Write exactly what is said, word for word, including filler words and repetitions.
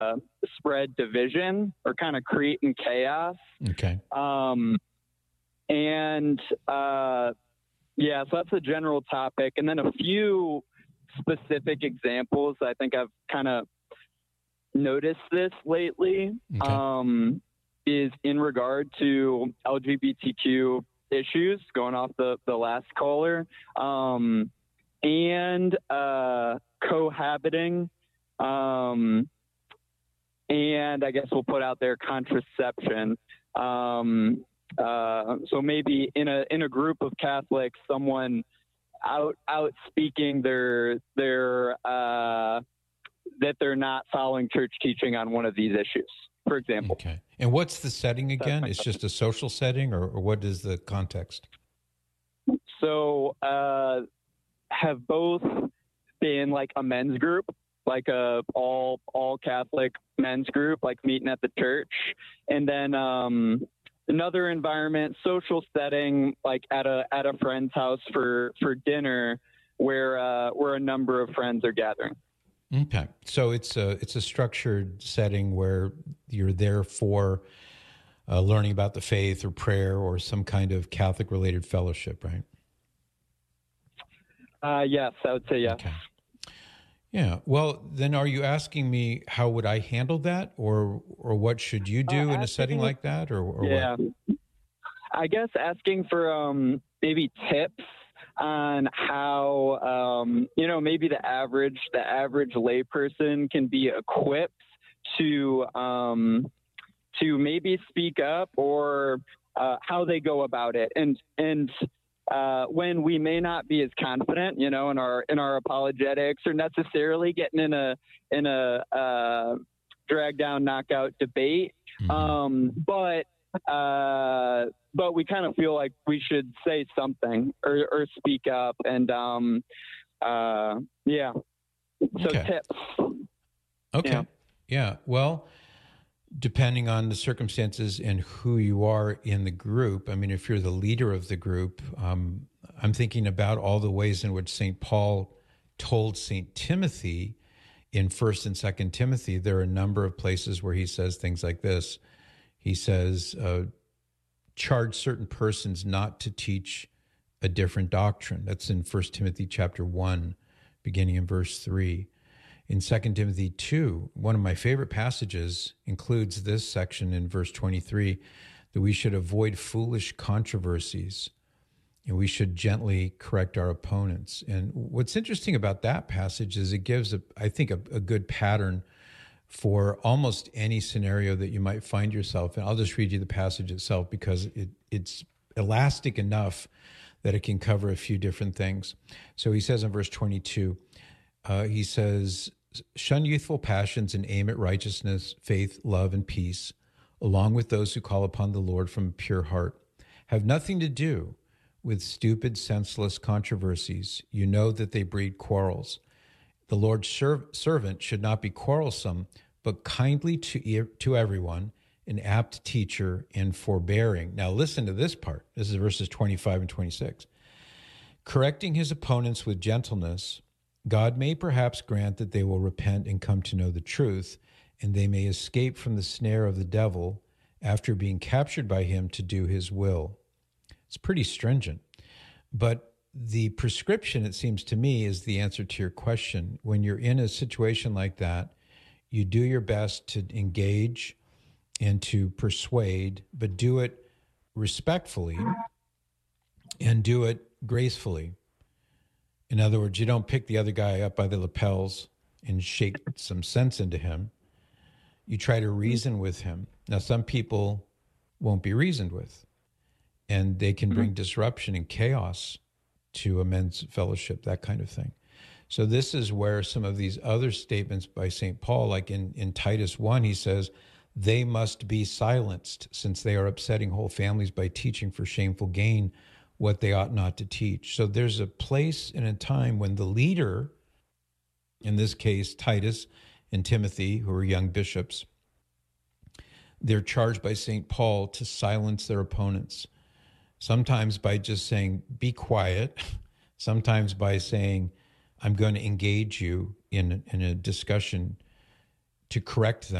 uh, spread division or kind of creating chaos. Okay. Um, and uh, yeah, so that's a general topic. And then a few specific examples. I think I've kind of noticed this lately, Okay. um, is in regard to L G B T Q issues, going off the, the last caller, um, and uh, cohabiting, um, and I guess we'll put out there contraception. Um, uh, so maybe in a in a group of Catholics, someone out out speaking their their uh, that they're not following church teaching on one of these issues, for example. Okay. And what's the setting again? It's question. just a social setting, or, or what is the context? So uh, have both been like a men's group, like a all all Catholic men's group, like meeting at the church, and then um, another environment, social setting, like at a at a friend's house for for dinner, where uh, where a number of friends are gathering. Okay, so it's a it's a structured setting where you're there for uh, learning about the faith or prayer or some kind of Catholic related fellowship, right? Uh, yes, I would say yes. Okay. Yeah. Well, then, are you asking me how would I handle that, or or what should you do uh, in a setting like that, or, or yeah, what? I guess asking for um, maybe tips on how, um, you know, maybe the average, the average layperson can be equipped to, um, to maybe speak up, or uh, how they go about it. And, and uh, when we may not be as confident, you know, in our, in our apologetics, or necessarily getting in a, in a uh, drag down, knockout debate. Mm-hmm. Um, but, uh, but we kind of feel like we should say something or, or speak up. And, um, uh, yeah. So Okay. tips. Okay. Yeah. Yeah. Well, depending on the circumstances and who you are in the group, I mean, if you're the leader of the group, um, I'm thinking about all the ways in which Saint Paul told Saint Timothy in First and Second Timothy. There are a number of places where he says things like this. He says, uh, charge certain persons not to teach a different doctrine. That's in First Timothy chapter one, beginning in verse three. In Second Timothy two, one of my favorite passages includes this section in verse twenty-three, that we should avoid foolish controversies and we should gently correct our opponents. And what's interesting about that passage is it gives, a, I think, a, a good pattern for almost any scenario that you might find yourself in. I'll just read you the passage itself because it, it's elastic enough that it can cover a few different things. So he says in verse twenty-two, uh, he says, shun youthful passions and aim at righteousness, faith, love, and peace, along with those who call upon the Lord from a pure heart. Have nothing to do with stupid, senseless controversies. You know that they breed quarrels. The Lord's serv- servant should not be quarrelsome, but kindly to, e- to everyone, an apt teacher and forbearing. Now listen to this part. This is verses twenty-five and twenty-six. Correcting his opponents with gentleness, God may perhaps grant that they will repent and come to know the truth, and they may escape from the snare of the devil after being captured by him to do his will. It's pretty stringent, but the prescription, it seems to me, is the answer to your question. When you're in a situation like that, you do your best to engage and to persuade, but do it respectfully and do it gracefully. In other words, you don't pick the other guy up by the lapels and shake some sense into him. You try to reason with him. Now, some people won't be reasoned with, and they can bring disruption and chaos to a men's fellowship, that kind of thing. So this is where some of these other statements by Saint Paul, like in, in Titus one, he says, they must be silenced since they are upsetting whole families by teaching for shameful gain what they ought not to teach. So there's a place and a time when the leader, in this case, Titus and Timothy, who are young bishops, they're charged by Saint Paul to silence their opponents. Sometimes by just saying, be quiet. Sometimes by saying, I'm going to engage you in, in a discussion to correct them.